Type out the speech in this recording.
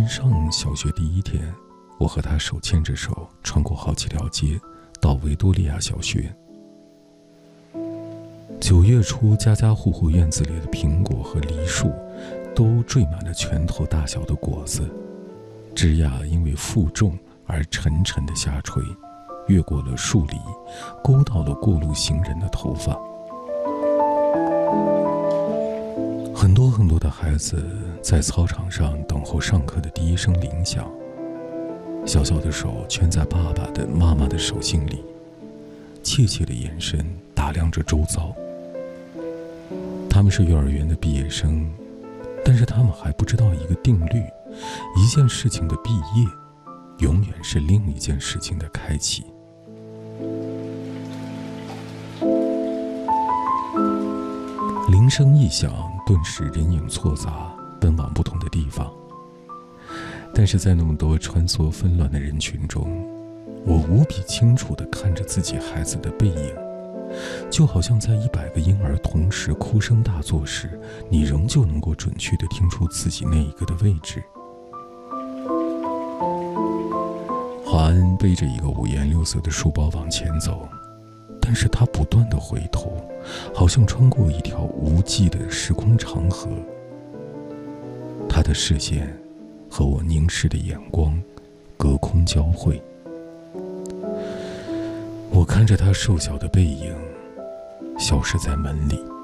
上小学第一天，我和他手牵着手穿过好几条街，到维多利亚小学。9月初，家家户户院子里的苹果和梨树都缀满了拳头大小的果子，枝桠因为负重而沉沉地下垂，越过了树篱，勾到了过路行人的头发。很多很多的孩子在操场上等候上课的第一声铃响，小小的手圈在爸爸的、妈妈的手心里，怯怯的眼神打量着周遭。他们是幼儿园的毕业生，但是他们还不知道一个定律：一件事情的毕业，永远是另一件事情的开启。铃声一响，顿时人影错杂，奔往不同的地方。但是在那么多穿梭纷乱的人群中，我无比清楚地看着自己孩子的背影，就好像在100个婴儿同时哭声大作时，你仍旧能够准确地听出自己那一个的位置。华安背着一个5颜6色的书包往前走，但是他不断地回头，好像穿过一条无际的时空长河。他的视线和我凝视的眼光隔空交汇，我看着他瘦小的背影消失在门里。